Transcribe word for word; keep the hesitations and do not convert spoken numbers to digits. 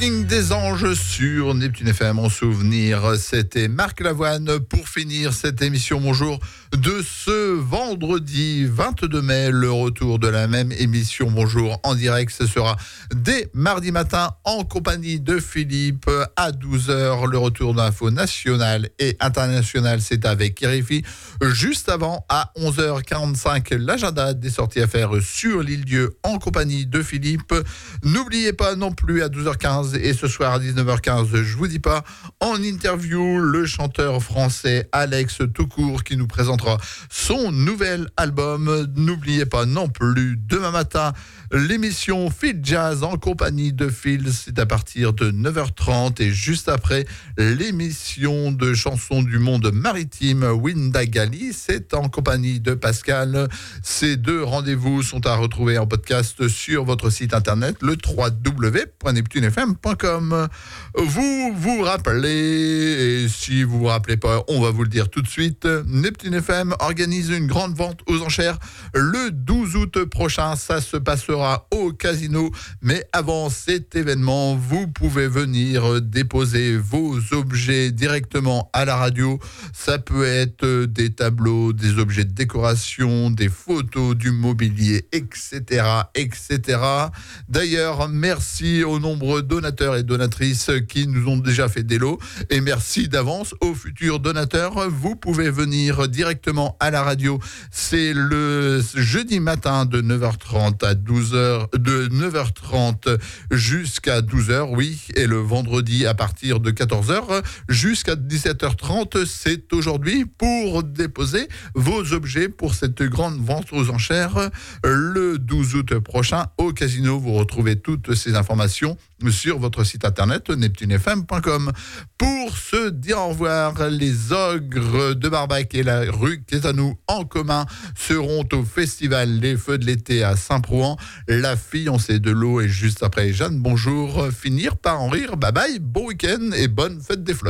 Des anges sur Neptune F M. En souvenir, c'était Marc Lavoine pour finir cette émission. Bonjour de ce vendredi vingt-deux mai, le retour de la même émission. Bonjour en direct, ce sera dès mardi matin en compagnie de Philippe à douze heures. Le retour d'info nationale et internationale, c'est avec Kirifi. Juste avant, à onze heures quarante-cinq, l'agenda des sorties à faire sur l'île-Dieu en compagnie de Philippe. N'oubliez pas non plus à douze heures quinze et ce soir à dix-neuf heures quinze, je vous dis pas, en interview, le chanteur français Alex Toucourt qui nous présentera son nouvel album. N'oubliez pas non plus, demain matin, l'émission Phil Jazz en compagnie de Phil, c'est à partir de neuf heures trente et juste après, l'émission de chansons du monde maritime Windagali, c'est en compagnie de Pascal. Ces deux rendez-vous sont à retrouver en podcast sur votre site internet, le w w w point neptune f m point com. Vous vous rappelez, et si vous vous rappelez pas, on va vous le dire tout de suite, Neptune F M organise une grande vente aux enchères le douze août prochain. Ça se passera au casino, mais avant cet événement, vous pouvez venir déposer vos objets directement à la radio. Ça peut être des tableaux, des objets de décoration, des photos, du mobilier, et cetera, et cetera. D'ailleurs, merci aux nombreux donateurs et donatrices qui nous ont déjà fait des lots, et merci d'avance aux futurs donateurs. Vous pouvez venir directement à la radio. C'est le jeudi matin de neuf heures trente à douze heures, de neuf heures trente jusqu'à douze heures, oui, et le vendredi à partir de quatorze heures jusqu'à dix-sept heures trente. C'est aujourd'hui pour déposer vos objets pour cette grande vente aux enchères le douze août prochain au casino. Vous retrouvez toutes ces informations sur votre site internet neptune f m point com. Pour se dire au revoir, les Ogres de Barbac et la rue Quétanou en commun seront au festival Les Feux de l'été à Saint-Prouan. La fiancée de l'eau est juste après Jeanne Bonjour. Finir par en rire. Bye bye, bon week-end et bonne fête des fleurs.